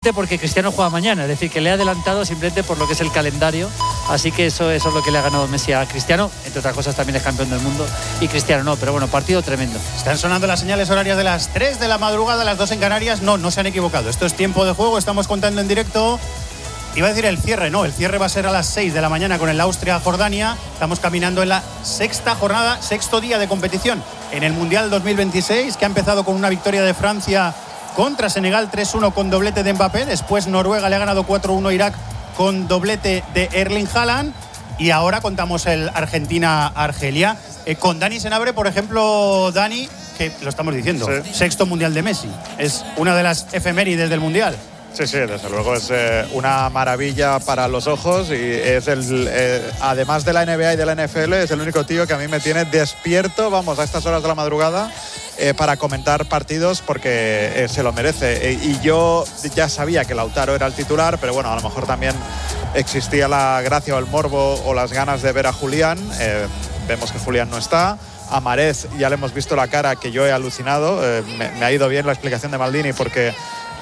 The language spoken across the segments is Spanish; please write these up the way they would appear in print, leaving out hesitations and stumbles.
simplemente porque Cristiano juega mañana, es decir, que le ha adelantado simplemente por lo que es el calendario, así que eso es lo que le ha ganado Messi a Cristiano, entre otras cosas también es campeón del mundo y Cristiano no, pero bueno, partido tremendo. Están sonando las señales horarias de las 3 de la madrugada, las 2 en Canarias, no se han equivocado, esto es tiempo de juego, estamos contando en directo. Iba a decir el cierre, no, el cierre va a ser a las 6 de la mañana con el Austria-Jordania. Estamos caminando en la sexta jornada, sexto día de competición en el Mundial 2026, que ha empezado con una victoria de Francia contra Senegal 3-1 con doblete de Mbappé. Después Noruega le ha ganado 4-1 a Irak con doblete de Erling Haaland. Y ahora contamos el Argentina-Argelia. Con Dani Senabre, por ejemplo, Dani, que lo estamos diciendo, sí. Sexto Mundial de Messi. Es una de las efemérides del Mundial. Sí, desde luego es una maravilla para los ojos y es además de la NBA y de la NFL, es el único tío que a mí me tiene despierto, vamos, a estas horas de la madrugada para comentar partidos porque se lo merece. Y yo ya sabía que Lautaro era el titular, pero bueno, a lo mejor también existía la gracia o el morbo o las ganas de ver a Julián. Vemos que Julián no está. A Mahrez ya le hemos visto la cara, que yo he alucinado. Me ha ido bien la explicación de Maldini porque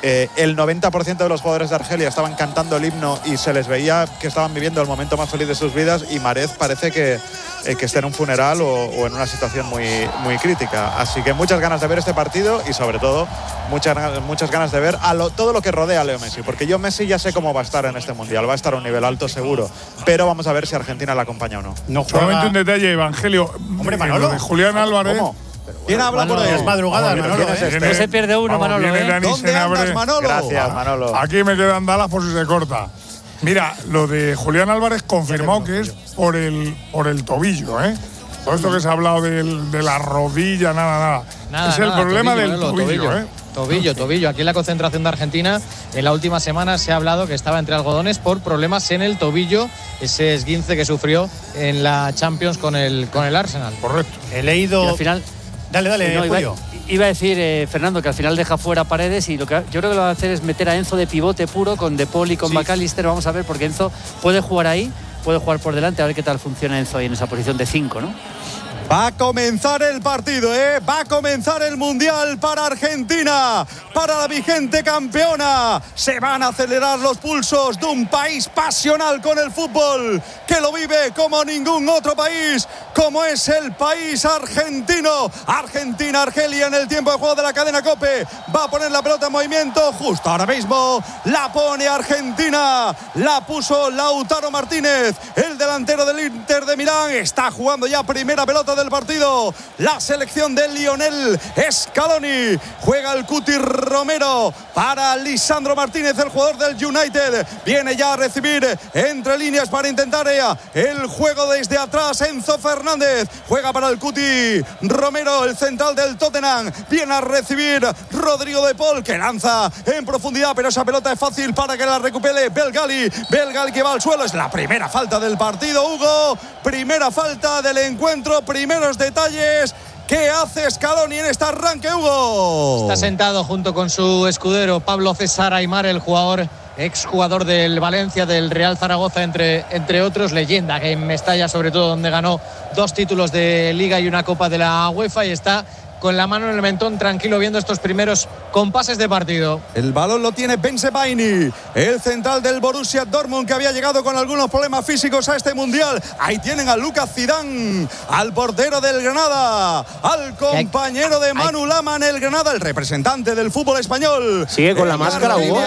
el 90% de los jugadores de Argelia estaban cantando el himno y se les veía que estaban viviendo el momento más feliz de sus vidas, y Mahrez parece que está en un funeral o en una situación muy crítica. Así que muchas ganas de ver este partido y sobre todo muchas ganas de ver todo lo que rodea a Leo Messi, porque yo Messi ya sé cómo va a estar en este Mundial, va a estar a un nivel alto seguro, pero vamos a ver si Argentina le acompaña o no. Solamente un detalle, Evangelio. Hombre, Manolo. De Julián Álvarez. ¿Cómo? ¿Quién habla por ahí? Es madrugada, Manolo. No se pierde uno, Manolo. ¿Dónde andas, Manolo? Gracias, Manolo. Aquí me quedan Dallas por si se corta. Mira, lo de Julián Álvarez confirmado que es por el tobillo, ¿eh? Todo esto que se ha hablado de la rodilla, nada. Es el problema del tobillo, ¿eh? Tobillo. Aquí en la concentración de Argentina, en la última semana se ha hablado que estaba entre algodones por problemas en el tobillo, ese esguince que sufrió en la Champions con el Arsenal. Correcto. He leído. Y al final. Dale, Julio. Iba a decir, Fernando, que al final deja fuera Paredes y yo creo que lo que va a hacer es meter a Enzo de pivote puro con De Paul y con McAllister. Vamos a ver, porque Enzo puede jugar ahí, puede jugar por delante, a ver qué tal funciona Enzo ahí en esa posición de 5, ¿no? Va a comenzar el partido, va a comenzar el Mundial para Argentina, para la vigente campeona. Se van a acelerar los pulsos de un país pasional con el fútbol, que lo vive como ningún otro país, como es el país argentino. Argentina-Argelia en el tiempo de juego de la cadena COPE. Va a poner la pelota en movimiento justo ahora mismo. La pone Argentina, la puso Lautaro Martínez, el delantero del Inter de Milán. Está jugando ya primera pelota del partido la selección de Lionel Scaloni. Juega el Cuti Romero para Lisandro Martínez, el jugador del United. Viene ya a recibir entre líneas para intentar el juego desde atrás. Enzo Fernández juega para el Cuti Romero, el central del Tottenham. Viene a recibir Rodrigo de Paul, que lanza en profundidad, pero esa pelota es fácil para que la recupere Belgali que va al suelo. Es la primera falta del partido, Hugo. Primera falta del encuentro, primeros detalles. ¿Qué hace Scaloni en este arranque, Hugo? Está sentado junto con su escudero Pablo César Aimar, el exjugador del Valencia, del Real Zaragoza, entre otros, leyenda que en Mestalla, sobre todo, donde ganó 2 títulos de Liga y una Copa de la UEFA, y está con la mano en el mentón, tranquilo, viendo estos primeros compases de partido. El balón lo tiene Ben Sebaini, el central del Borussia Dortmund, que había llegado con algunos problemas físicos a este Mundial. Ahí tienen a Lucas Zidane, al portero del Granada, al compañero de Manu Lama en el Granada, el representante del fútbol español. Sigue con la máscara, Hugo.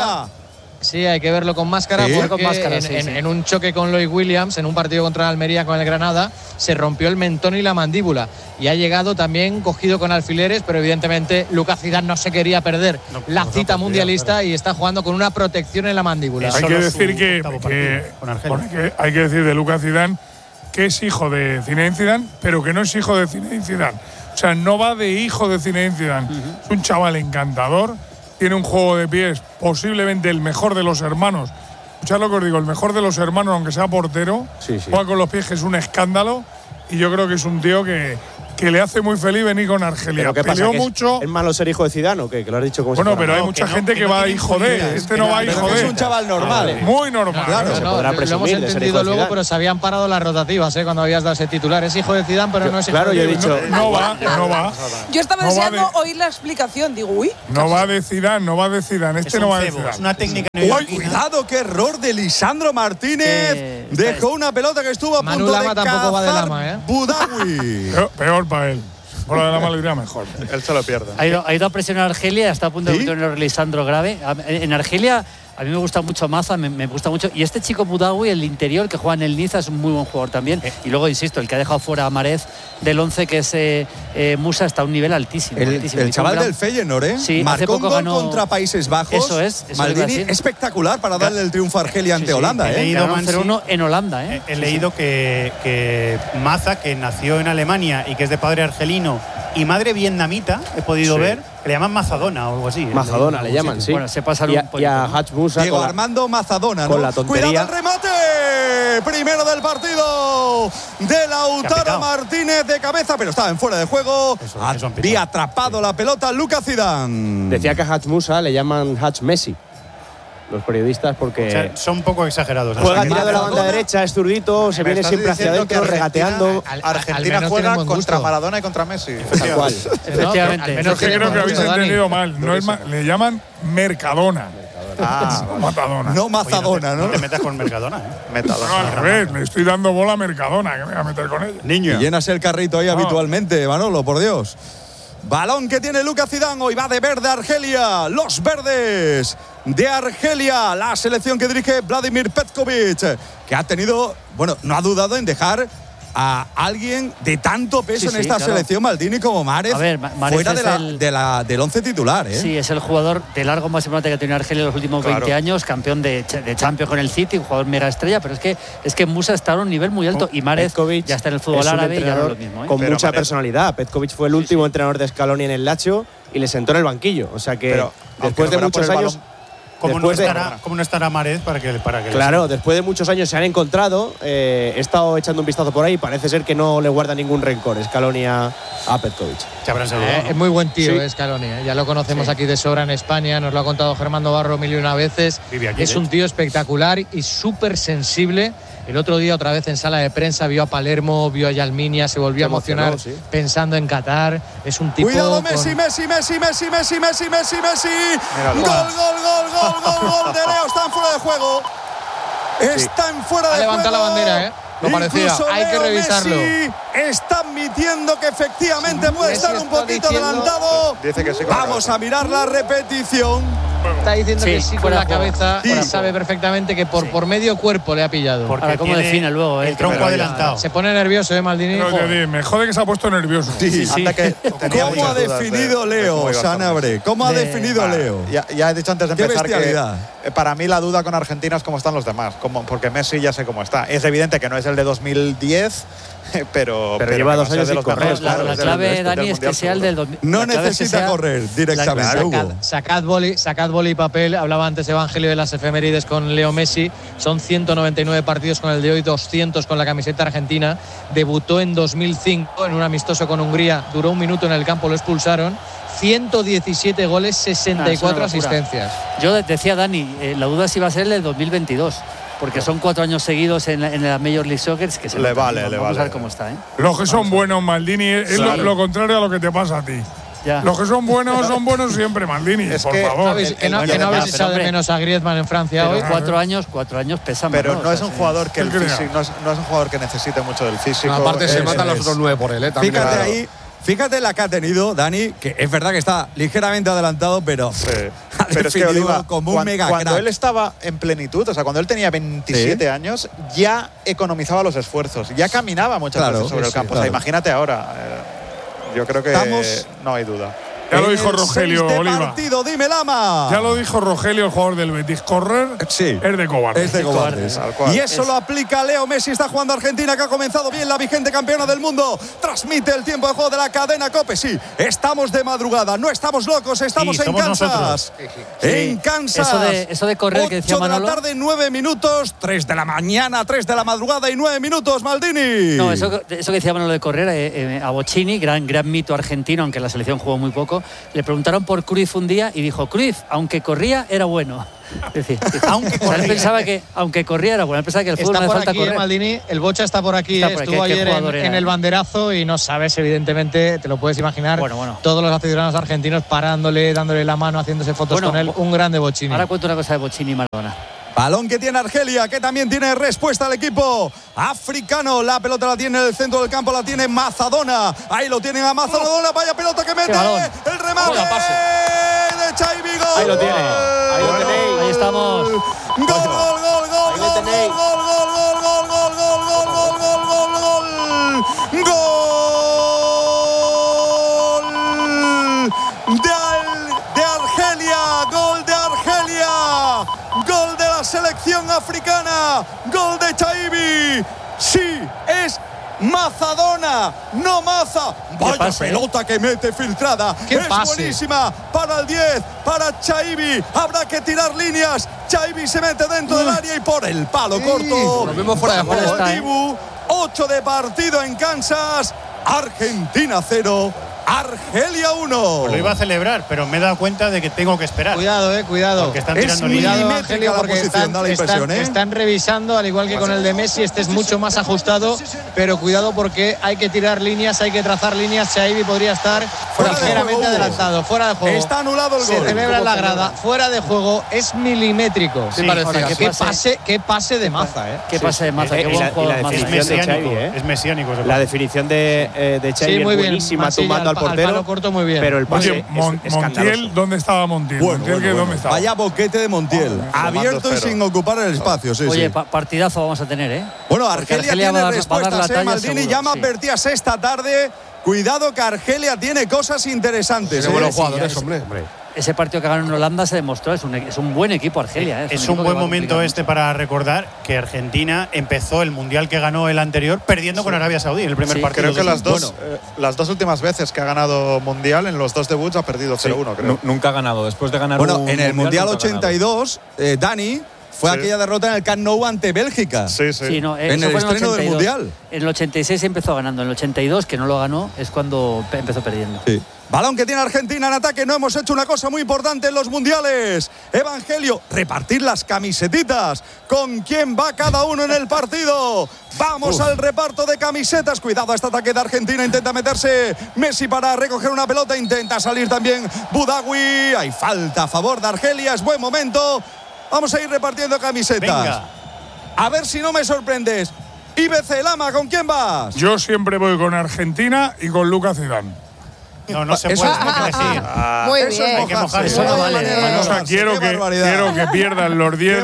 Sí, hay que verlo con máscara, porque con máscara, en un choque con Lloyd Williams, en un partido contra Almería con el Granada, se rompió el mentón y la mandíbula, y ha llegado también cogido con alfileres, pero evidentemente Lucas Zidane no se quería perder la cita mundialista y está jugando con una protección en la mandíbula. Hay que decir hay que decir de Lucas Zidane que es hijo de Zinedine Zidane, pero que no es hijo de Zinedine Zidane. O sea, no va de hijo de Zinedine Zidane. Es un chaval encantador. Tiene un juego de pies posiblemente el mejor de los hermanos. Escuchad lo que os digo, el mejor de los hermanos, aunque sea portero, juega con los pies, que es un escándalo. Y yo creo que es un tío que que le hace muy feliz venir con Argelia. ¿Pero qué pasa? Peleó ¿Que mucho. ¿Es malo ser hijo de Zidane o qué? Que lo has dicho como Bueno, si fuera pero hay malo. mucha gente que va hijo de. Este no va hijo Es de. un chaval normal. Muy normal. Claro. Se No, podrá lo presumir hemos de ser entendido hijo de luego, Zidane. pero se habían parado las rotativas cuando habías dado ese titular. Es hijo de Zidane, pero no es hijo Claro, de yo he Zidane. dicho. No va. Yo estaba No va deseando de- oír la explicación. Digo, uy. No va de Zidane, no va de Zidane. Este Es no un va de cebo, Zidane. es una técnica ¡Uy, neoyorquina. cuidado! ¡Qué error de Lisandro Martínez! Que Dejó una pelota que estuvo a Manu punto de Lama tampoco va de cazar Lama, ¿eh? Budawi. Peor para él. Por la de la maldita mejor. Él se lo pierde. Ha ido a presionar a Argelia y está a punto de ¿Sí? meter un error Lisandro grave. En Argelia a mí me gusta mucho Maza, me gusta mucho. Y este chico Budawi, el interior que juega en el Niza, es un muy buen jugador también. Y luego, insisto, el que ha dejado fuera a Marez del 11, que es Musa, está a un nivel altísimo. altísimo. El Hizo chaval un gran- del Feyenoord, ¿eh? Sí, hace Marcó un poco gol ganó- contra Países Bajos. Eso es, eso le iba a Maldini, decir. espectacular para darle el triunfo a Argelia ante Holanda, he ¿eh? leído Ganaron Mansi. 0-1 en Holanda, ¿eh? He leído que Maza, que nació en Alemania y que es de padre argelino y madre vietnamita, he podido ver, que le llaman Mazadona o algo así. Mazadona le llaman, sí. Bueno, se pasaron y un poquito, a ¿no? Hach Musa Diego con la- Armando Mazadona, ¿no? con la tontería. ¡Cuidado el remate! Primero del partido de Lautaro pecado. Martínez de cabeza, pero estaba en fuera de juego. Eso han pitado. Había atrapado la pelota Lucas Zidane. Decía que a Hach Musa le llaman Hach Messi. Los periodistas, porque O sea, son un poco exagerados. juega Hasta tirado de la banda Maradona. derecha, es zurdito, se Me viene estás siempre hacia diciendo que adentro, regateando. Argentina al menos juega tienen buen contra gusto. Maradona y contra Messi. Tal cual. Efectivamente. al menos Yo es que tiene creo que buen habéis gusto, Dani. entendido mal. No es le llaman Mercadona. Ah, No Matadona. No Mazadona, no ¿no? te metas con Mercadona, ¿eh? No, Metadona. al revés, le estoy dando bola a Mercadona, que me voy a meter con ella. Y llenas el carrito ahí No. habitualmente, Manolo, por Dios. Balón que tiene Lucas Zidane, hoy va de verde Argelia, los verdes de Argelia, la selección que dirige Vladimir Petkovic, que ha tenido, bueno, no ha dudado en dejar a alguien de tanto peso Sí, en sí, esta claro. selección, Maldini, como Mahrez, A ver, Mahrez fuera es del 11 titular, ¿eh? Sí, es el jugador de largo más importante que ha tenido Argelia en los últimos 20 años, campeón de Champions con el City, un jugador mega estrella, pero es que Musa está a un nivel muy alto y Mahrez Petkovic ya está en el fútbol es un árabe y ya no es entrenador lo mismo, ¿eh? con Pero mucha Mahrez- personalidad. Petkovic fue el último entrenador de Scaloni en el Lazio y le sentó en el banquillo. O sea que Pero, después aunque de no fuera muchos por el años. balón, ¿Cómo no estará Mahrez para que Claro, después de muchos años se han encontrado. He estado echando un vistazo por ahí. Parece ser que no le guarda ningún rencor Scaloni a Petkovic. se habrán saludado, Es muy buen tío, Sí. Scaloni. Ya lo conocemos aquí de sobra en España, nos lo ha contado Germán Barro mil y una veces. Vive aquí, Es de un hecho. tío espectacular y súper sensible. El otro día, otra vez en sala de prensa, vio a Palermo, vio a Yalminia, se volvió a Se emocionó, emocionar sí. pensando en Qatar. Es un tipo. Cuidado, con- Messi. Míralo. Gol de Leo. Está en fuera de juego. Está en fuera de Ha juego. levantado la bandera, ¿eh? Lo parecía. Incluso Hay que Leo revisarlo. Messi está admitiendo que efectivamente puede Messi estar un está poquito diciendo- adelantado. Dice que sí. con Vamos a mirar la repetición. Está diciendo Sí, que sí con fuera la de juego. cabeza. Sí. Sabe perfectamente que por medio cuerpo le ha pillado. Porque Ahora, ¿cómo tiene define luego, el tronco Pero ya- adelantado. Se pone nervioso, Maldini. Pero te digo, me jode que se ha puesto nervioso. Anda que tenía ¿Cómo ha muchas dudas definido de Leo, cómo iba a estar Sanabre? Messi. ¿Cómo ha definido Leo? Ya he dicho antes de Qué empezar que bestialidad. para mí la duda con Argentina es cómo están los demás, porque Messi ya sé cómo está. Es evidente que no es el de 2010, pero lleva que 2 no sea años de sin los correr, mejores, La claro, es del clave, resto, Dani, del es que Mundial sea el del 2000. No la clave es que necesita sea- correr directamente, Claro. Hugo. Sacad boli y papel. Hablaba antes Evangelio de las efemérides con Leo Messi. Son 199 partidos con el de hoy, 200 con la camiseta argentina. Debutó en 2005 en un amistoso con Hungría. Duró 1 minuto en el campo, lo expulsaron. 117 goles, 64 Ah, es una locura. asistencias. Yo decía, Dani, la duda si va a ser el del 2022. Porque son 4 años seguidos en la Major League Soccer, que se Le nota. vale, le Vamos a vale. ver cómo está, ¿eh? Los que son buenos, Maldini, es Claro. lo contrario a lo que te pasa a ti. Ya. Los que son buenos siempre, Maldini, Es por que, favor. ¿Sabéis? Que no bueno, habéis pero, echado de hombre, menos a Griezmann en Francia Pero hoy. 4 años pesan. pero ¿no? no O es sea, un jugador que el ¿Qué crea? físico, no es un jugador que necesite mucho del físico. Aparte se matan los es- otros 9 por él, también. Fíjate Claro. ahí, fíjate la que ha tenido Dani, que es verdad que está ligeramente adelantado, pero Sí. ha Pero es que definido Oliva, como un mega cuando crack. él estaba en plenitud, o sea, cuando él tenía 27 años, ya economizaba los esfuerzos, ya caminaba muchas Claro, veces sobre el sí, campo. claro. O sea, imagínate ahora. Yo creo que Estamos- no hay duda. Ya lo dijo Rogelio Oliva. Partido, dime, Lama. Ya lo dijo Rogelio, el jugador del Betis. Correr es de cobardes. Es de cobardes. Y eso lo aplica Leo Messi. Está jugando Argentina, que ha comenzado bien, la vigente campeona del mundo. Transmite el tiempo de juego de la cadena COPE. Sí, estamos de madrugada, no estamos locos, estamos en Kansas. En Kansas. Eso de correr que decía Manolo. 8 de la tarde, 9 minutos. 3 de la mañana, 3 de la madrugada y 9 minutos, Maldini. No, eso que decía Manolo de correr, a Bochini, gran mito argentino, aunque la selección jugó muy poco, le preguntaron por Cruyff un día y dijo: Cruyff, aunque corría, era bueno. Es decir, él pensaba que aunque corría era bueno. Él pensaba que el fútbol no hace falta correr. Maldini, el Bocha está por aquí, estuvo ayer en el banderazo y no sabes, evidentemente, te lo puedes imaginar, todos los aficionados argentinos parándole, dándole la mano, haciéndose fotos con él. Un grande Bochini. Ahora cuento una cosa de Bochini y Maradona. Balón que tiene Argelia, que también tiene respuesta al equipo africano. La pelota la tiene en el centro del campo, la tiene Mazadona. Ahí lo tienen a Mazadona. Vaya pelota que mete. El remate de Chaibi. Gol. Ahí lo tiene. Ahí lo tenéis. Ahí estamos. Gol, gol, gol, gol, gol, gol, gol, de Argelia. Gol de Argelia. Gol de la selección africana. Gol de Chaibi. Sí, es Mazadona, no Maza. Vaya pelota que mete filtrada. Es buenísima para el 10, para Chaibi. Habrá que tirar líneas. Chaibi se mete dentro del área y por el palo corto. Nos vemos fuera de juego. 8 de partido en Kansas. Argentina 0. Argelia 1. Lo iba a celebrar, pero me he dado cuenta de que tengo que esperar. Cuidado. Porque están tirando líneas. Milimétrica la posición, da la impresión, están revisando, al igual que con el de Messi, este es mucho más ajustado, pero cuidado porque hay que tirar líneas, hay que trazar líneas. Chaibi podría estar ligeramente adelantado, fuera de juego. Está anulado el gol. Se celebra en la grada, fuera de juego, es milimétrico. Sí, qué pase de Maza, Qué pase de Maza, qué buen jugador. Es mesiánico, es mesiánico. La definición de Chaibi es buenísima, tumbando al portero, corto muy bien. pero el pase Montiel, ¿dónde estaba Montiel? ¿Dónde estaba? Vaya boquete de Montiel, abierto y sin ocupar el espacio. Oye, partidazo vamos a tener, ¿eh? Bueno, Argelia tiene respuestas, Maldini ya me advertías esta tarde. Cuidado que Argelia tiene cosas interesantes. Tiene buenos jugadores, hombre. Ese partido que ganó en Holanda se demostró, es un buen equipo Argelia. Es un buen momento para recordar que Argentina empezó el Mundial que ganó el anterior perdiendo con Arabia Saudí en el primer partido. Creo que las dos últimas veces que ha ganado Mundial, en los dos debuts ha perdido 0-1, creo. Nunca ha ganado, después de ganar en el Mundial 82, Dani, fue aquella derrota en el Camp Nou ante Bélgica. Sí, no, en el estreno del Mundial. En el 86 empezó ganando, en el 82, que no lo ganó, es cuando empezó perdiendo. Sí. Balón que tiene Argentina en ataque. No hemos hecho una cosa muy importante en los mundiales. Evangelio, repartir las camisetitas. ¿Con quién va cada uno en el partido? Vamos al reparto de camisetas. Cuidado a este ataque de Argentina. Intenta meterse Messi para recoger una pelota. Intenta salir también Budawi. Hay falta a favor de Argelia. Es buen momento. Vamos a ir repartiendo camisetas. Venga. A ver si no me sorprendes. IBC Lama, ¿con quién vas? Yo siempre voy con Argentina y con Lucas Zidane. No se puede elegir. Muy bien. Hay que mojarse. Eso no vale. O sea, quiero que pierdan los 10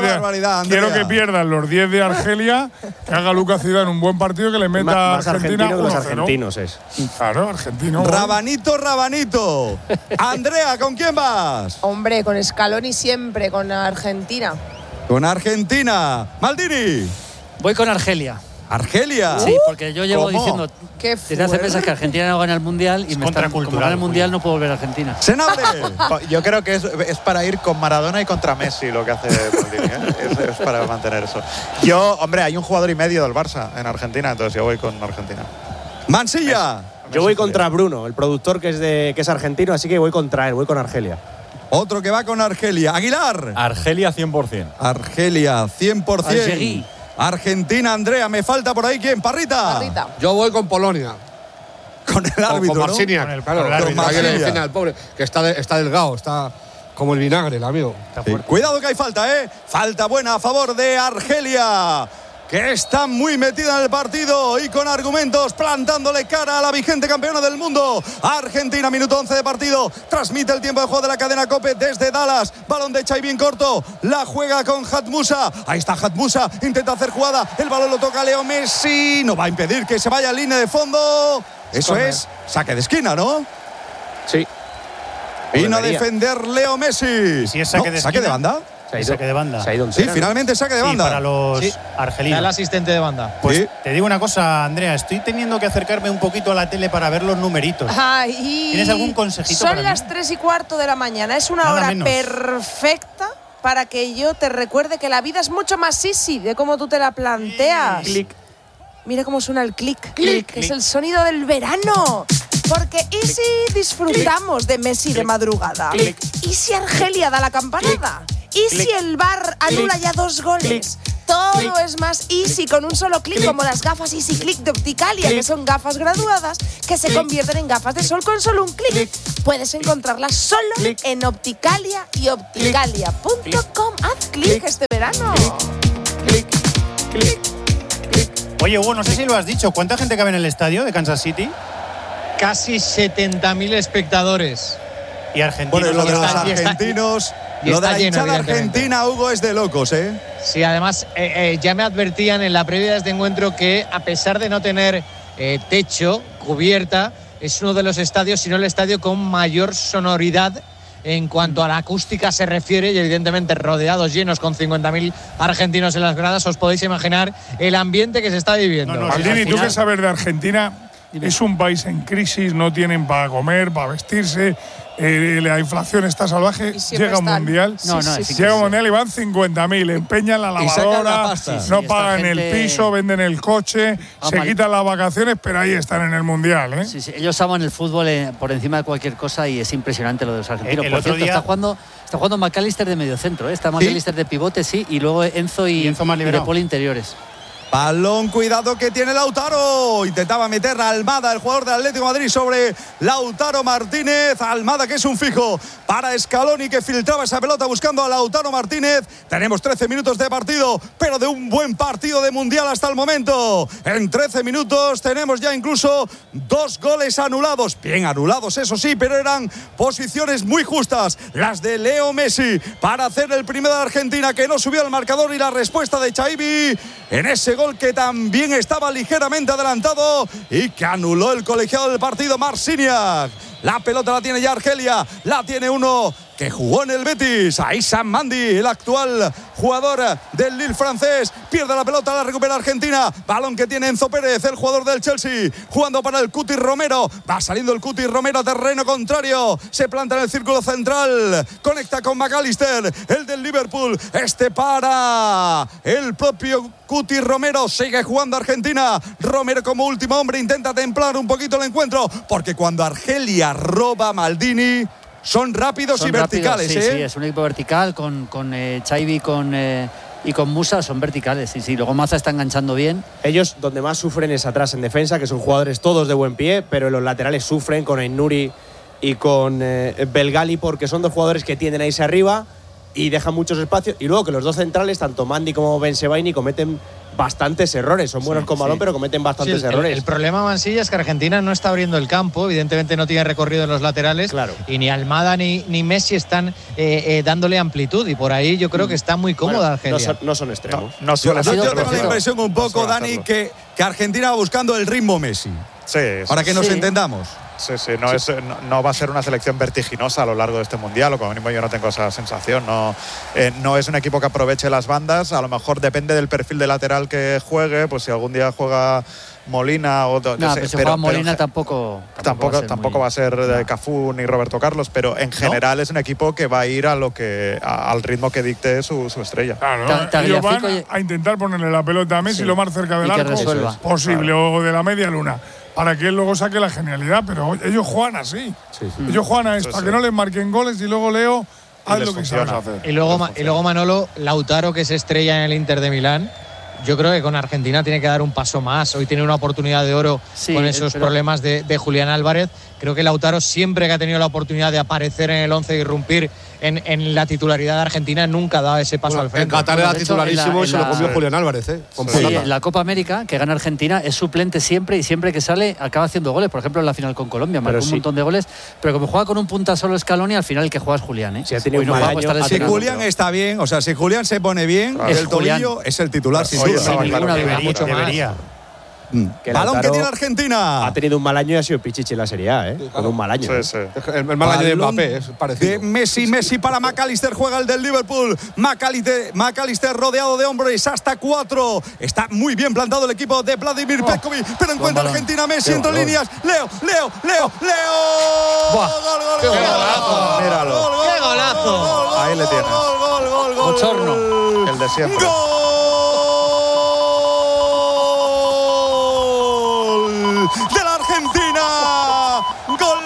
de Argelia, que haga Lucas Zidane un buen partido, que le meta más a Argentina argentino que los 1-0. argentinos es. Claro, argentino. Rabanito. Andrea, ¿con quién vas? Hombre, con Scaloni siempre, con Argentina. Con Argentina. Maldini. Voy con Argelia. Argelia. Sí, porque yo llevo diciendo Qué desde hace meses que Argentina no gana el Mundial y como gana el Mundial no puedo volver a Argentina. Senabre. Yo creo que es para ir con Maradona y contra Messi lo que hace Maldini, ¿eh? es para mantener eso. Hombre, hay un jugador y medio del Barça en Argentina, entonces yo voy con Argentina. Mansilla. Yo voy contra Bruno, el productor que es argentino, así que voy contra él, voy con Argelia. Otro que va con Argelia. Aguilar. Argelia 100%. Argelia 100%. Argentina, Andrea, me falta por ahí ¿quién? Parrita. Yo voy con Polonia. Con el árbitro, con Marciniak, ¿no? claro, Con Marciniak. el pobre, que está delgado, está como el vinagre, el amigo. Sí. Cuidado que hay falta, ¿eh? Falta buena a favor de Argelia, que está muy metida en el partido y con argumentos plantándole cara a la vigente campeona del mundo. Argentina, minuto 11 de partido. Transmite el tiempo de juego de la cadena COPE desde Dallas. Balón de Chaibi en corto. La juega con Hatmusa. Ahí está Hatmusa. Intenta hacer jugada. El balón lo toca Leo Messi. No va a impedir que se vaya a línea de fondo. Eso es saque de esquina, ¿no? Sí. Vino a defender Leo Messi. Si es saque de banda. Saque de banda. Sí, finalmente saque de banda. Para los argelinos. El asistente de banda. Pues Sí. te digo una cosa, Andrea, estoy teniendo que acercarme un poquito a la tele para ver los numeritos. Ay, ¿Tienes algún consejito Son para mí? las 3:15 de la mañana. Es una Nada hora menos. perfecta para que yo te recuerde que la vida es mucho más easy de cómo tú te la planteas. Clic. Mira cómo suena el clic, que es el sonido del verano. Porque ¿y si disfrutamos de Messi de madrugada? ¿Y si Argelia da la campanada? ¿Y si el VAR anula ya 2 goles? Todo es más easy con un solo clic, como las gafas Easy Click de Opticalia, que son gafas graduadas que se convierten en gafas de sol con solo un clic. Puedes encontrarlas solo en Opticalia y opticalia.com. Haz clic este verano. Oye, Hugo, no sé si lo has dicho. ¿Cuánta gente cabe en el estadio de Kansas City? Casi 70.000 espectadores. Y argentinos. Bueno, lo de los Y está- argentinos. y Lo de está la lleno, hinchada evidentemente. argentina, Hugo, es de locos, ¿eh? Sí, además ya me advertían en la previa de este encuentro que a pesar de no tener techo, cubierta, es uno de los estadios, si no el estadio con mayor sonoridad en cuanto a la acústica se refiere, y evidentemente rodeados, llenos, con 50.000 argentinos en las gradas, os podéis imaginar el ambiente que se está viviendo. No, Maldini, al tú final- que sabes de Argentina, es un país en crisis, no tienen para comer, para vestirse, la inflación está salvaje, Y siempre llega un están. mundial, No, no, es llega un mundial y van 50.000, empeñan la Y sacan la lavadora, pasta. Sí, no esta pagan gente- el piso, venden el coche, se mal. quitan las vacaciones, pero ahí están en el mundial, ¿eh? Sí, ellos aman el fútbol por encima de cualquier cosa y es impresionante lo de los argentinos. El Por otro cierto, día- está jugando McAllister de mediocentro, ¿eh? Está McAllister de pivote, sí, y luego Enzo y Enzo más De liberado. Paul interiores. Balón, cuidado que tiene Lautaro. Intentaba meter a Almada, el jugador del Atlético de Madrid, sobre Lautaro Martínez. Almada, que es un fijo para Scaloni, que filtraba esa pelota buscando a Lautaro Martínez. Tenemos 13 minutos de partido, pero de un buen partido de mundial hasta el momento. En 13 minutos tenemos ya incluso 2 goles anulados. Bien anulados, eso sí, pero eran posiciones muy justas. Las de Leo Messi para hacer el primero de Argentina, que no subió al marcador, y la respuesta de Chaibi en ese gol que también estaba ligeramente adelantado y que anuló el colegiado del partido, Marciniak. La pelota la tiene ya Argelia, la tiene uno que jugó en el Betis, Aissam Mandi, el actual jugador del Lille francés. Pierde la pelota, la recupera Argentina. Balón que tiene Enzo Pérez, el jugador del Chelsea, jugando para el Cuti Romero. Va saliendo el Cuti Romero a terreno contrario. Se planta en el círculo central. Conecta con McAllister, el del Liverpool. Este para el propio Cuti Romero. Sigue jugando Argentina. Romero como último hombre intenta templar un poquito el encuentro, porque cuando Argelia roba, Maldini, son rápidos Son y verticales, rápidos, ¿eh? Sí, es un equipo vertical con Chaibi y con Musa, son verticales. Sí, luego Maza está enganchando bien. Ellos donde más sufren es atrás en defensa, que son jugadores todos de buen pie, pero en los laterales sufren con Aït-Nouri y con Belgali, porque son dos jugadores que tienden a irse arriba y dejan muchos espacios. Y luego que los dos centrales, tanto Mandi como Ben Sebaini, cometen bastantes errores. Son buenos con balón, pero cometen bastantes errores. El problema, Mansilla, es que Argentina no está abriendo el campo. Evidentemente no tiene recorrido en los laterales. Claro. Y ni Almada ni Messi están dándole amplitud. Y por ahí yo creo que está muy cómoda Argelia. No son extremos. No suele Yo ser. tengo la perfecto. impresión un poco, suele Dani, hacerlo. que Argentina va buscando el ritmo Messi. Sí, Para que nos Sí. entendamos. Sí, no va a ser una selección vertiginosa a lo largo de este mundial, o como mínimo yo no tengo esa sensación. No es un equipo que aproveche las bandas, a lo mejor depende del perfil de lateral que juegue, pues si algún día juega Molina o No, pero si juega Molina tampoco va a ser de Cafú ni Roberto Carlos, pero en general es un equipo que va a ir al ritmo que dicte su estrella. Claro, ellos van a intentar ponerle la pelota a Messi lo más cerca del Y que arco resuelva. posible, o de la media luna, para que él luego saque la genialidad. Pero ellos juegan así. Ellos juegan a esto, a que no les marquen goles, y luego Leo, haz les lo que funciona. sabes hacer. Y luego Manolo, Lautaro, que se estrella en el Inter de Milán. Yo creo que con Argentina tiene que dar un paso más. Hoy tiene una oportunidad de oro con esos problemas de Julián Álvarez. Creo que Lautaro, siempre que ha tenido la oportunidad de aparecer en el 11 y irrumpir en la titularidad de Argentina, nunca ha dado ese paso al En frente. Qatar era de hecho, titularísimo y se lo comió Julián Álvarez, ¿eh? Con Sí, pelota. en la Copa América, que gana Argentina, es suplente siempre, y siempre que sale acaba haciendo goles. Por ejemplo, en la final con Colombia marcó un montón de goles, pero como juega con un punta solo Scaloni, al final el que juega es Julián, ¿eh? Sí, ha tenido Hoy no un juega, mal pues año. está Si lesionado. Julián está bien, o sea, si Julián se pone bien, Es el tobillo Julián. es el titular, sin Hoy duda. estaba Sin claro ninguna que duda. venía. Mucho más. Que Balón que Lautaro tiene Argentina. ha tenido un mal año y ha sido Pichichi en la Serie A, con un mal año. Sí, sí. El mal año de Mbappé es parecido. De Messi para McAllister, juega el del Liverpool. McAllister rodeado de hombres hasta 4. Está muy bien plantado el equipo de Vladimir Petkovic, pero encuentra Argentina Messi entre líneas. Leo. Buah. Gol. Míralo. ¡Qué golazo! Ahí le tienes. Gol. Bochorno. El de siempre. Gol de la Argentina. Gol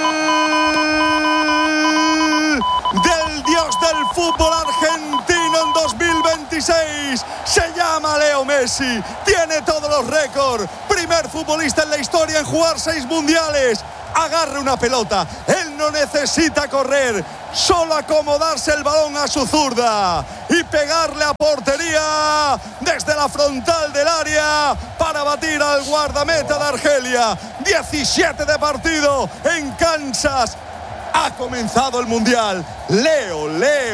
del dios del fútbol argentino en 2026. Se llama Leo Messi. Tiene todos los récords. Primer futbolista en la historia en jugar 6 mundiales. Agarre una pelota. Él no necesita correr. Solo acomodarse el balón a su zurda y pegarle a portería desde la frontal del área para batir al guardameta de Argelia. 17 de partido en Kansas. Ha comenzado el Mundial. Leo.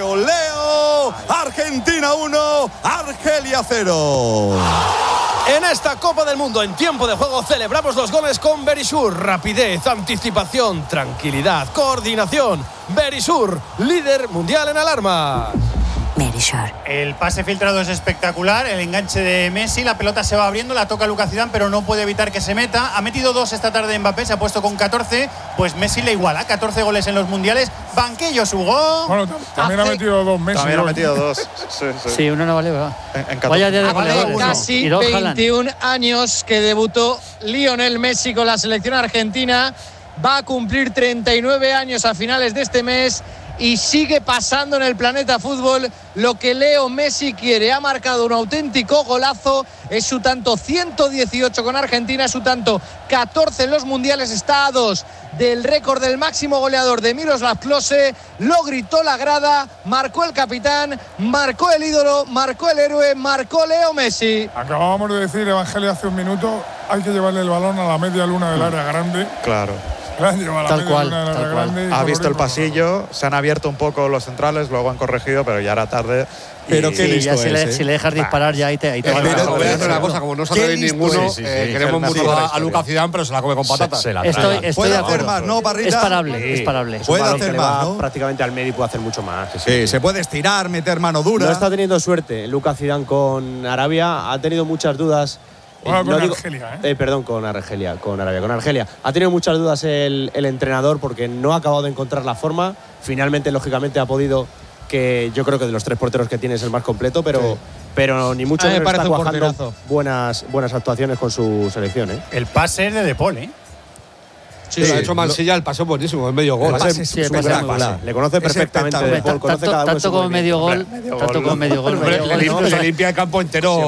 Argentina 1, Argelia 0. En esta Copa del Mundo, en tiempo de juego, celebramos los goles con Verisur. Rapidez, anticipación, tranquilidad, coordinación. Verisur, líder mundial en alarma. El pase filtrado es espectacular, el enganche de Messi, la pelota se va abriendo, la toca Lucas Zidane, pero no puede evitar que se meta. Ha metido 2 esta tarde Mbappé, se ha puesto con 14, pues Messi le iguala, 14 goles en los mundiales. Banquillos, Hugo. Bueno, también ha metido 2 Messi. También ha metido 2. Sí, uno no vale, ¿verdad? En Vaya día de Hace goleadores. casi 21 años que debutó Lionel Messi con la selección argentina. Va a cumplir 39 años a finales de este mes y sigue pasando en el planeta fútbol lo que Leo Messi quiere. Ha marcado un auténtico golazo. Es su tanto 118 con Argentina, su tanto 14 en los mundiales. Está a 2 del récord del máximo goleador de Miroslav Klose. Lo gritó la grada, marcó el capitán, marcó el ídolo, marcó el héroe, marcó Leo Messi. Acabábamos de decir, Evangelio, hace un minuto, hay que llevarle el balón a la media luna del área grande. Claro. Tal cual. Ha visto el pasillo, se han abierto un poco los centrales, luego han corregido, pero ya era tarde. Pero qué listo si le dejas disparar ya ahí te Voy a decir una cosa, como no se atreve ninguno, queremos mucho a Lucas Zidane, pero se la come con patatas. Estoy de acuerdo. Más, ¿no, Parrita? Es parable. Puede hacer más, ¿no? Prácticamente al medio y puede hacer mucho más. Sí, se puede estirar, meter mano dura. No está teniendo suerte Lucas Zidane con Arabia. Ha tenido muchas dudas. Con Argelia. Ha tenido muchas dudas el entrenador porque no ha acabado de encontrar la forma. Finalmente, lógicamente, ha podido, que yo creo que de los 3 porteros que tiene es el más completo, pero ni mucho menos está cuajando buenas actuaciones con su selección. El pase es de Paul, Sí, lo ha hecho Mansilla, el pase es buenísimo, es medio gol. Le conoce perfectamente de Paul, conoce cada uno tanto como medio gol. Le limpia el campo entero.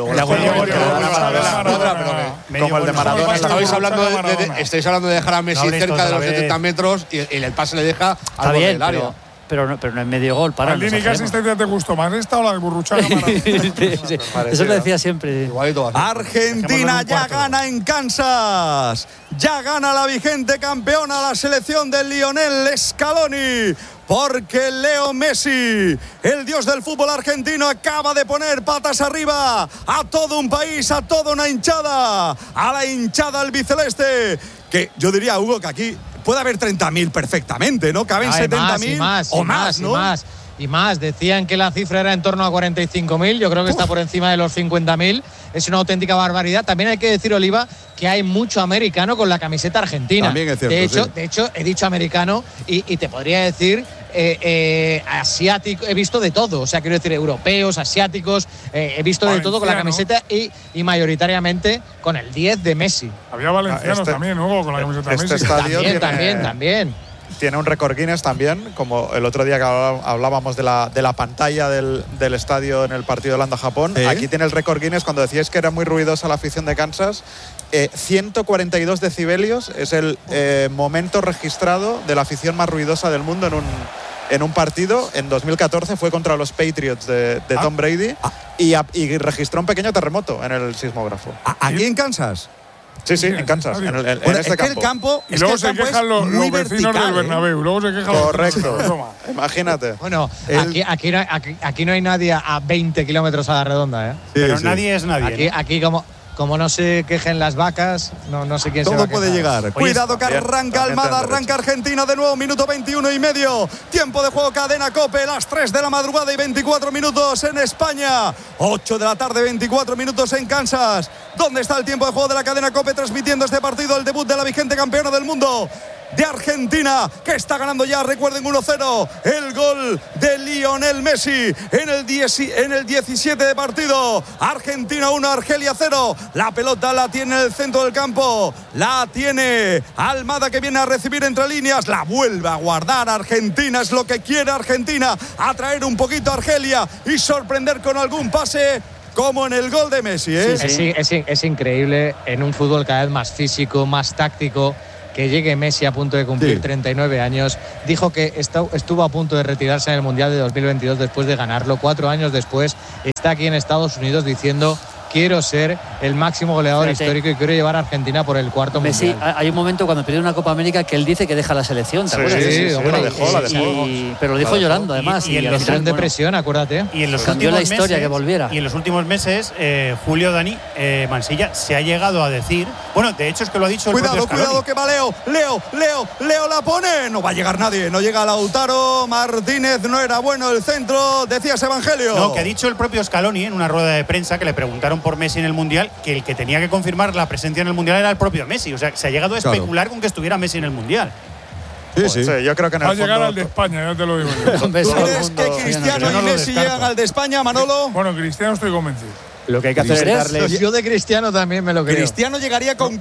Como el de Maradona. Estáis hablando de dejar a Messi cerca de los 70 metros y el pase le deja al borde del área. Pero no es medio gol. Maldini, ¿qué asistencia te gustó más? ¿Esta o la de Burruchaga? Eso lo decía siempre. Argentina ya gana en Kansas. Ya gana la vigente campeona, la selección de Lionel Scaloni. Porque Leo Messi, el dios del fútbol argentino, acaba de poner patas arriba a todo un país, a toda una hinchada, a la hinchada albiceleste. Que yo diría, Hugo, que aquí puede haber 30.000 perfectamente, ¿no? Caben 70.000 o más, ¿no? Y más. Decían que la cifra era en torno a 45.000. Yo creo que está por encima de los 50.000. Es una auténtica barbaridad. También hay que decir, Oliva, que hay mucho americano con la camiseta argentina. También es cierto, de hecho, he dicho americano y te podría decir asiático. He visto de todo. O sea, quiero decir, europeos, asiáticos. He visto de todo con la camiseta y mayoritariamente con el 10 de Messi. Había valencianos también, Hugo, con la camiseta de Messi. También. Tiene un récord Guinness también, como el otro día que hablábamos de la pantalla del estadio en el partido de Holanda-Japón. Aquí tiene el récord Guinness, cuando decíais que era muy ruidosa la afición de Kansas. 142 decibelios es el momento registrado de la afición más ruidosa del mundo en un partido. En 2014 fue contra los Patriots de Tom Brady y registró un pequeño terremoto en el sismógrafo. ¿Aquí en Kansas? Sí, en Kansas, en este campo. Y luego se quejan los vecinos del Bernabéu. Luego se quejan Correcto. Imagínate. Bueno, aquí no hay nadie a 20 kilómetros a la redonda, Pero nadie es nadie. Aquí como como no se quejen las vacas, no sé quién se va a Todo quejar. puede llegar. Oye, Cuidado que arranca Almada, arranca Argentina de nuevo, minuto 21 y medio. Tiempo de juego, cadena COPE, las 3 de la madrugada y 24 minutos en España. 8 de la tarde, 24 minutos en Kansas. ¿Dónde está el tiempo de juego de la cadena COPE transmitiendo este partido, el debut de la vigente campeona del mundo? De Argentina, que está ganando ya, recuerden, 1-0. El gol de Lionel Messi en el 17 de partido. Argentina 1, Argelia 0. La pelota la tiene en el centro del campo. La tiene Almada, que viene a recibir entre líneas. La vuelve a guardar Argentina. Es lo que quiere Argentina. Atraer un poquito a Argelia y sorprender con algún pase, como en el gol de Messi, ¿eh? Sí. Es increíble en un fútbol cada vez más físico, más táctico, que llegue Messi a punto de cumplir 39 años. Dijo que estuvo a punto de retirarse en el Mundial de 2022 después de ganarlo. 4 años después está aquí en Estados Unidos diciendo: quiero ser el máximo goleador histórico y quiero llevar a Argentina por el cuarto Messi, mundial. hay un momento cuando perdió una Copa América que él dice que deja la selección, ¿te acuerdas? Sí, Hombre, la dejó. pero lo dijo llorando, además. Y en los en depresión, acuérdate. Y en los cambió últimos la historia meses, que volviera. Y en los últimos meses, Julio Dani Mansilla se ha llegado a decir, bueno, de hecho es que lo ha dicho el propio Scaloni. Cuidado que va Leo la pone, no va a llegar nadie, no llega Lautaro Martínez, no era bueno el centro, decías Evangelio. No, que ha dicho el propio Scaloni en una rueda de prensa, que le preguntaron por Messi en el Mundial, que el que tenía que confirmar la presencia en el Mundial era el propio Messi. O sea, se ha llegado a especular con que estuviera Messi en el Mundial. Sí, yo creo que en el Va a llegar fondo al de España, ya te lo digo yo. ¿Tú crees que Cristiano y Messi llegan al de España, Manolo? Bueno, Cristiano estoy convencido. Lo que hay que hacer es darle. Yo de Cristiano también me lo creo. Cristiano llegaría con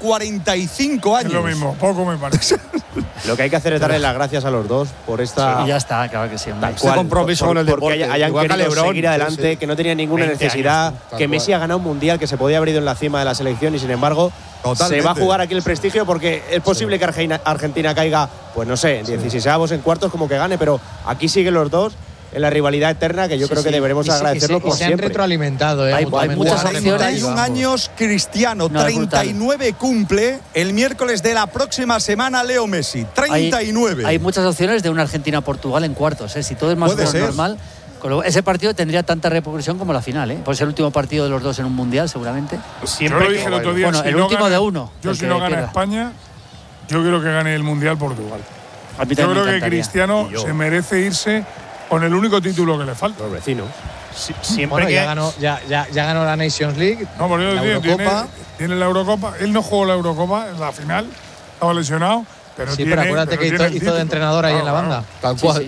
45 años. Es lo mismo, poco me parece. Lo que hay que hacer es darle las gracias a los dos por esta. Y ya está, claro que sí. hombre. Tal cual, compromiso con el porque deporte. hayan Igual que querido LeBron, seguir adelante, que no tenían ninguna 20 necesidad, años, que Messi ha ganado un mundial, que se podía haber ido en la cima de la selección y sin embargo Totalmente. se va a jugar aquí el prestigio, porque es posible que Argentina caiga, pues no sé, en 16avos, en cuartos, como que gane, pero aquí siguen los dos en la rivalidad eterna, que yo creo que deberemos agradecerlo por se han siempre. retroalimentado, Hay mutuamente. muchas opciones. 41 años Cristiano, No, es 39 cumple el miércoles de la próxima semana Leo Messi, 39. Hay muchas opciones de una Argentina-Portugal en cuartos, ¿eh? Si todo es más o Puede menos ser. normal. Ese partido tendría tanta repercusión como la final, ¿eh? Por ser el último partido de los dos en un mundial, seguramente. Yo lo dije el otro día. Bueno, si el no último gana- de uno. Yo, el si que no gana pierda. España, yo quiero que gane el Mundial Portugal. A mí Yo también me creo que encantaría. Cristiano se merece irse con el único título que le falta. Los vecinos. Siempre Bueno, que ya ganó la Nations League. No, por eso la digo, Eurocopa. tiene la Eurocopa. Él no jugó la Eurocopa en la final, estaba lesionado. Pero Sí, tiene, pero acuérdate que tiene el hizo título. de entrenador ahí Claro, en la banda. Tal cual.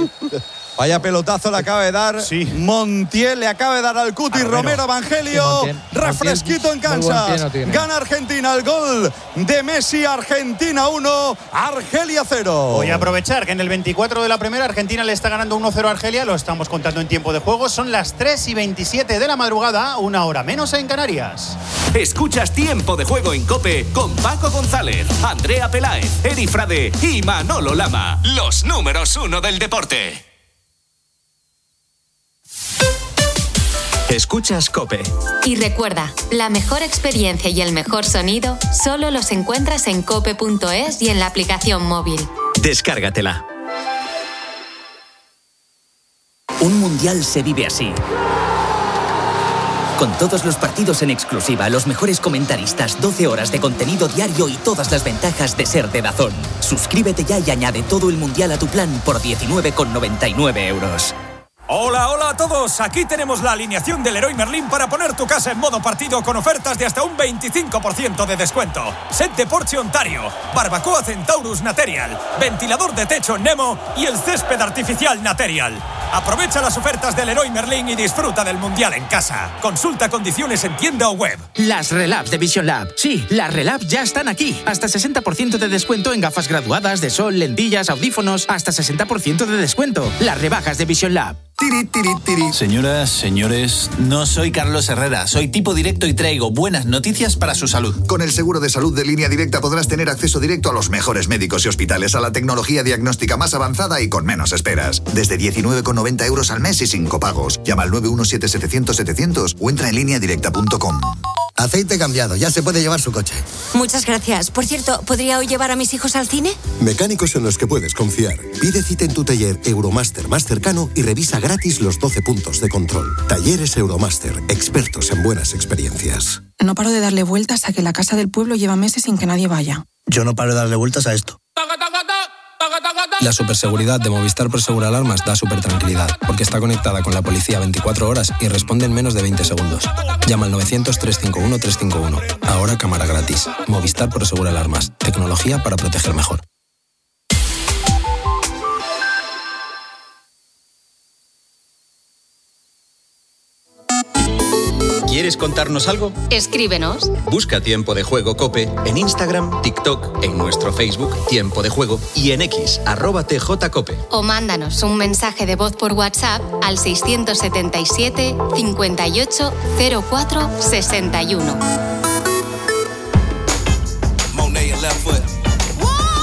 Vaya pelotazo le acaba de dar Montiel, le acaba de dar al Cuti Romero, Evangelio. Sí, Refresquito en muy buen pie Kansas. no tiene. Gana Argentina, el gol de Messi. Argentina 1, Argelia 0. voy a aprovechar que en el 24 de la primera Argentina le está ganando 1-0 a Argelia. Lo estamos contando en tiempo de juego. Son las 3:27 de la madrugada, una hora menos en Canarias. Escuchas Tiempo de Juego en COPE con Paco González, Andrea Peláez, Eri Frade y Manolo Lama. Los números 1 del deporte. Escuchas COPE. Y recuerda, la mejor experiencia y el mejor sonido solo los encuentras en cope.es y en la aplicación móvil. Descárgatela. Un mundial se vive así. Con todos los partidos en exclusiva, los mejores comentaristas, 12 horas de contenido diario y todas las ventajas de ser de DAZN. Suscríbete ya y añade todo el mundial a tu plan por 19,99 euros. Hola, hola a todos. Aquí tenemos la alineación del Leroy Merlin para poner tu casa en modo partido con ofertas de hasta un 25% de descuento. Set de Porsche Ontario, barbacoa Centaurus Material, ventilador de techo Nemo y el césped artificial Material. Aprovecha las ofertas del Leroy Merlin y disfruta del mundial en casa. Consulta condiciones en tienda o web. Las Relabs de Vision Lab. Sí, las Relabs ya están aquí. Hasta 60% de descuento en gafas graduadas, de sol, lentillas, audífonos. Hasta 60% de descuento. Las rebajas de Vision Lab. Señoras, señores, no soy Carlos Herrera, soy tipo directo y traigo buenas noticias para su salud. Con el seguro de salud de Línea Directa podrás tener acceso directo a los mejores médicos y hospitales, a la tecnología diagnóstica más avanzada y con menos esperas. Desde 19,90 euros al mes y sin copagos. Llama al 917-700-700 o entra en lineadirecta.com. Aceite cambiado, ya se puede llevar su coche. Muchas gracias. Por cierto, ¿podría hoy llevar a mis hijos al cine? Mecánicos en los que puedes confiar. Pide cita en tu taller Euromaster más cercano y revisa gratis los 12 puntos de control. Talleres Euromaster, expertos en buenas experiencias. No paro de darle vueltas a que la casa del pueblo lleva meses sin que nadie vaya. Yo no paro de darle vueltas a esto. La superseguridad de Movistar Prosegur Alarmas da súper tranquilidad, porque está conectada con la policía 24 horas y responde en menos de 20 segundos. Llama al 900-351-351. Ahora cámara gratis. Movistar Prosegur Alarmas. Tecnología para proteger mejor. ¿Quieres contarnos algo? Escríbenos. Busca Tiempo de Juego COPE en Instagram, TikTok, en nuestro Facebook Tiempo de Juego y en X @TJCOPE. O mándanos un mensaje de voz por WhatsApp al 677 58 04 61. Monet and left foot.